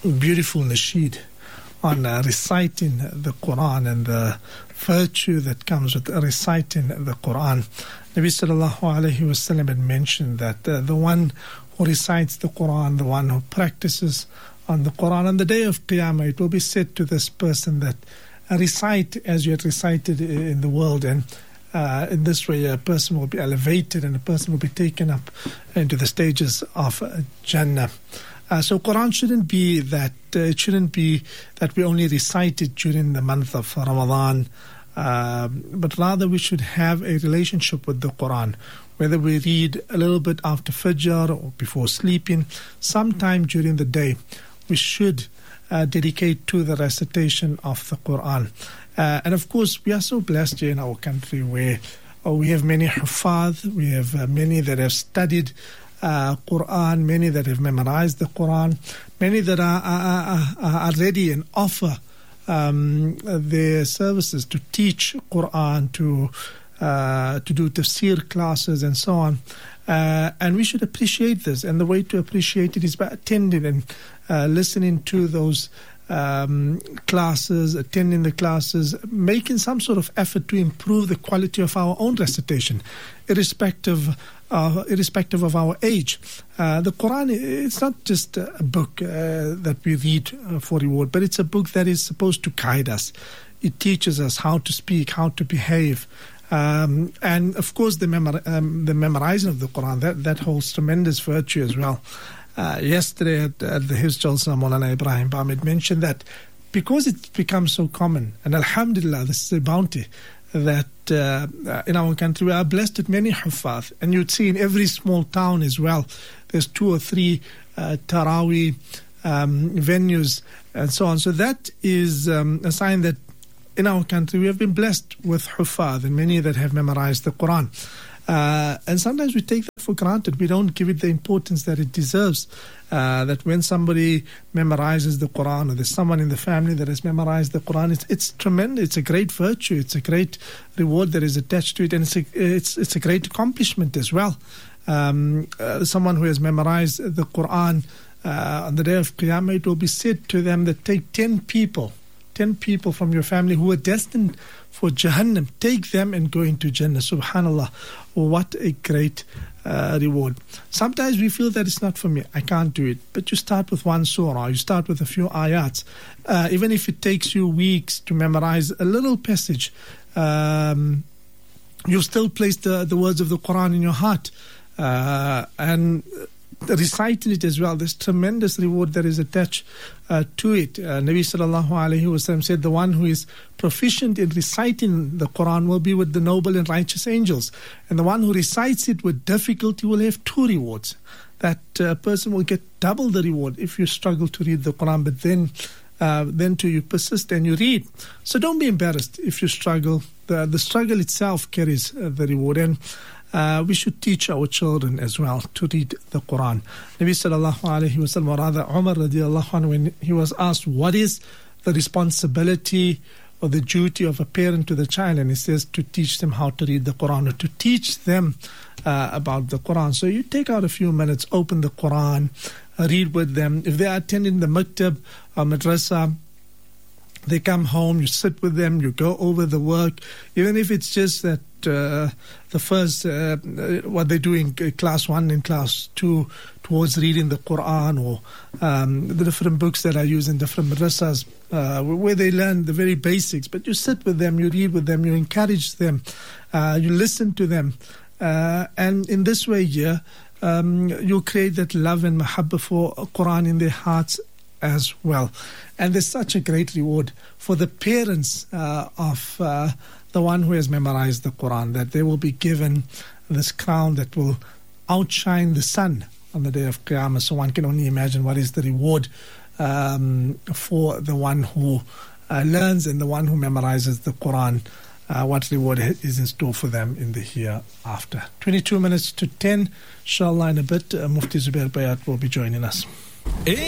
beautiful nasheed on reciting the Quran and the virtue that comes with reciting the Quran. Nabi sallallahu alayhi wasallam had mentioned that the one who recites the Quran, the one who practices on the Quran, on the day of Qiyamah, it will be said to this person that recite as you had recited in the world, and in this way a person will be elevated and a person will be taken up into the stages of Jannah. So Quran shouldn't be that it shouldn't be that we only recite it during the month of Ramadan, but rather we should have a relationship with the Quran, whether we read a little bit after Fajr or before sleeping, sometime during the day. We should dedicate to the recitation of the Quran. And of course, we are so blessed here in our country where we have many hufaz, we have many that have studied Quran, many that have memorized the Quran, many that are ready and offer their services to teach Quran, to do tafsir classes and so on. And we should appreciate this. And the way to appreciate it is by attending and listening to those classes, attending the classes, making some sort of effort to improve the quality of our own recitation, irrespective of our age. The Quran, it's not just a book that we read for reward, but it's a book that is supposed to guide us. It teaches us how to speak, how to behave. And of course, the memorizing of the Quran, that holds tremendous virtue as well. Yesterday at the Hifz Jalsa, Maulana Ibrahim Bamid mentioned that because it's become so common, and alhamdulillah, this is a bounty, that in our country we are blessed with many huffaz, and you'd see in every small town as well, there's 2 or 3 Taraweeh venues and so on. So that is a sign that in our country we have been blessed with huffaz and many that have memorized the Quran. And sometimes we take that for granted. We don't give it the importance that it deserves. That when somebody memorizes the Quran, or there's someone in the family that has memorized the Quran, it's tremendous. It's a great virtue. It's a great reward that is attached to it, and it's a great accomplishment as well. Someone who has memorized the Quran on the day of Qiyamah, it will be said to them that take 10 people from your family who are destined for Jahannam, take them and go into Jannah. Subhanallah, what a great reward. Sometimes we feel that it's not for me, I can't do it. But you start with one surah, you start with a few ayats. Even if it takes you weeks to memorize a little passage, you still place the words of the Quran in your heart. And reciting it as well, there's tremendous reward that is attached to it. Nabi sallallahu alayhi wasallam said the one who is proficient in reciting the Quran will be with the noble and righteous angels, and the one who recites it with difficulty will have 2 rewards. That person will get double the reward if you struggle to read the Quran, but then too you persist and you read. So don't be embarrassed if you struggle. The struggle itself carries the reward, and we should teach our children as well to read the Quran. Nabi sallallahu alayhi wa sallam, or rather Umar radiallahu anhu, when he was asked what is the responsibility or the duty of a parent to the child, and he says to teach them how to read the Quran, or to teach them about the Quran. So you take out a few minutes, open the Quran, read with them. If they are attending the maktab or madrasa, they come home, you sit with them, you go over the work, even if it's just that the first, what they do in class 1 and class 2 towards reading the Quran, or the different books that are used in different madrasas, where they learn the very basics. But you sit with them, you read with them, you encourage them, you listen to them. And in this way, you create that love and mahabbah for Quran in their hearts as well. And there's such a great reward for the parents of the one who has memorized the Quran, that they will be given this crown that will outshine the sun on the day of Qiyamah. So one can only imagine what is the reward for the one who learns and the one who memorizes the Quran. What reward is in store for them in the hereafter. 22 minutes to 10, inshallah, in a bit, Mufti Zubair Bayat will be joining us.